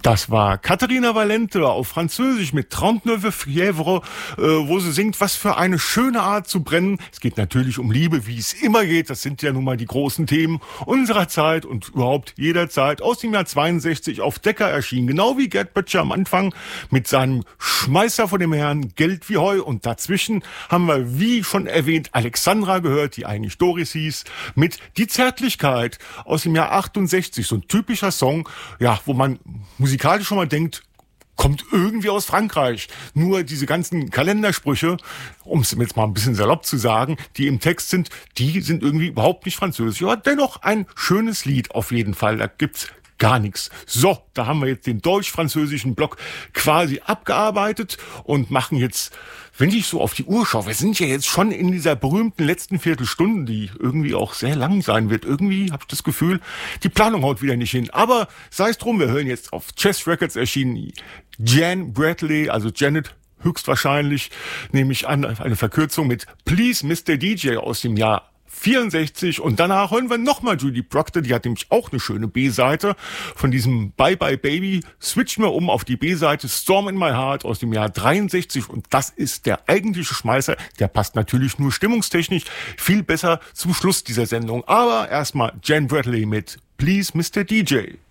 Das war Katharina Valente auf Französisch mit 39 Fièvre, wo sie singt, was für eine schöne Art zu brennen. Es geht natürlich um Liebe, wie es immer geht. Das sind ja nun mal die großen Themen unserer Zeit und überhaupt jeder Zeit. Aus dem Jahr 62 auf Decca erschienen, genau wie Gerd Böttcher am Anfang mit seinem Schmeißer von dem Herrn Geld wie Heu. Und dazwischen haben wir, wie schon erwähnt, Alexandra gehört, die eigentlich Doris hieß, mit Die Zärtlichkeit aus dem Jahr 68. So ein typischer Song, ja, wo man musikalisch schon mal denkt, kommt irgendwie aus Frankreich. Nur diese ganzen Kalendersprüche, um es jetzt mal ein bisschen salopp zu sagen, die im Text sind, die sind irgendwie überhaupt nicht französisch. Aber dennoch ein schönes Lied auf jeden Fall. Da gibt's gar nichts. So, da haben wir jetzt den deutsch-französischen Block quasi abgearbeitet und machen jetzt, wenn ich so auf die Uhr schaue, wir sind ja jetzt schon in dieser berühmten letzten Viertelstunde, die irgendwie auch sehr lang sein wird. Irgendwie habe ich das Gefühl, die Planung haut wieder nicht hin. Aber sei es drum, wir hören jetzt auf Chess Records erschienen Jan Bradley, also Janet höchstwahrscheinlich, nehme ich an, eine Verkürzung mit Please Mr. DJ aus dem Jahr 64 und danach hören wir nochmal Judy Proctor, die hat nämlich auch eine schöne B-Seite. Von diesem Bye Bye Baby switchen wir um auf die B-Seite Storm in My Heart aus dem Jahr 63 und das ist der eigentliche Schmeißer. Der passt natürlich nur stimmungstechnisch viel besser zum Schluss dieser Sendung. Aber erstmal Jan Bradley mit Please Mr. DJ.